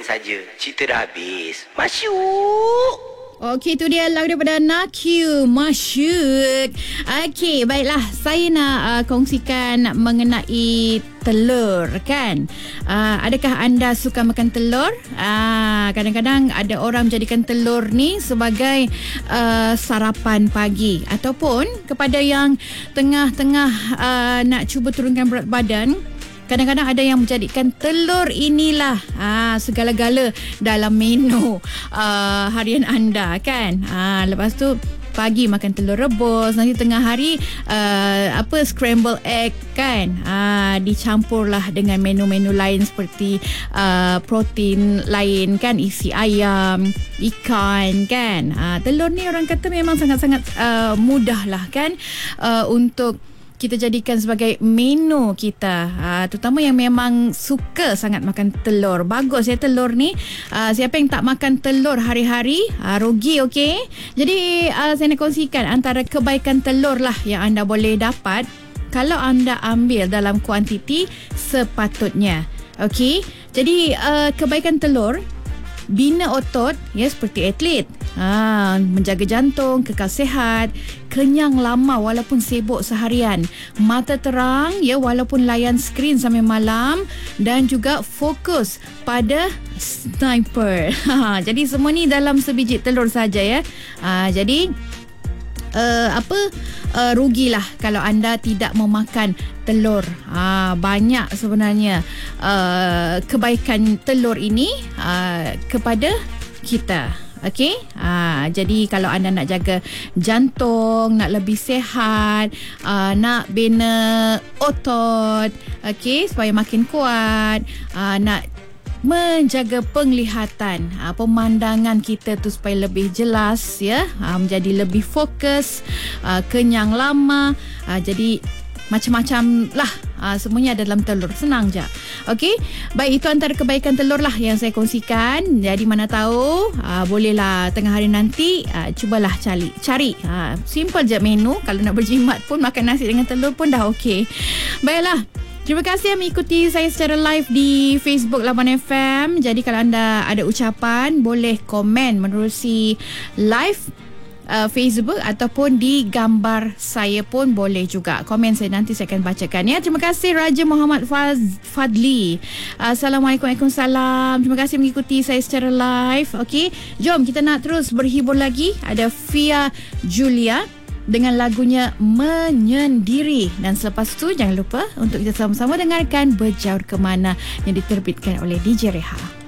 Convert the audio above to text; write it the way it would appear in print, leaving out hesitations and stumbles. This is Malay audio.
saja. Cerita dah habis. Masuk. Okey, tu dia lagu daripada Nakyu, Masyuk. Okey, baiklah. Saya nak kongsikan mengenai telur, kan? Adakah anda suka makan telur? Kadang-kadang ada orang menjadikan telur ni sebagai sarapan pagi. Ataupun kepada yang tengah-tengah nak cuba turunkan berat badan, kadang-kadang ada yang menjadikan telur inilah segala-gala dalam menu harian anda, kan? Lepas tu pagi makan telur rebus, nanti tengah hari scramble egg, kan? Dicampurlah dengan menu-menu lain seperti protein lain, kan? Isi ayam, ikan, kan? Telur ni orang kata memang sangat-sangat mudah lah, kan? Untuk kita jadikan sebagai menu kita, terutama yang memang suka sangat makan telur. Bagus ya telur ni. Siapa yang tak makan telur hari-hari, rugi, okey. Jadi saya nak kongsikan antara kebaikan telur lah yang anda boleh dapat kalau anda ambil dalam kuantiti sepatutnya. Okey. Jadi kebaikan telur, bina otot, ya, seperti atlet, menjaga jantung, kekal sihat, kenyang lama walaupun sibuk seharian, mata terang, ya, walaupun layan skrin sampai malam, dan juga fokus pada sniper. Jadi semua ni dalam sebiji telur saja, ya. Jadi rugilah kalau anda tidak memakan telur. Banyak sebenarnya kebaikan telur ini kepada kita. Okey, jadi kalau anda nak jaga jantung, nak lebih sihat, nak bina otot, okey, supaya makin kuat, nak menjaga penglihatan, pemandangan kita tu supaya lebih jelas, ya, menjadi lebih fokus, kenyang lama, jadi macam-macam lah, semuanya ada dalam telur. Senang je. Okey, baik, itu antara kebaikan telur lah yang saya kongsikan. Jadi mana tahu bolehlah tengah hari nanti cubalah cari simple je menu. Kalau nak berjimat pun makan nasi dengan telur pun dah okey. Baiklah, terima kasih yang mengikuti saya secara live di Facebook Labuan FM. Jadi kalau anda ada ucapan, boleh komen menerusi live Facebook ataupun di gambar saya pun boleh juga. Komen saya nanti saya akan bacakan, ya. Terima kasih Raja Muhammad Fadli. Assalamualaikum. Waalaikumsalam. Terima kasih mengikuti saya secara live. Okey, jom kita nak terus berhibur lagi. Ada Fia Julia dengan lagunya Menyendiri. Dan selepas tu jangan lupa untuk kita sama-sama dengarkan Berjauh ke Mana yang diterbitkan oleh DJ Reha.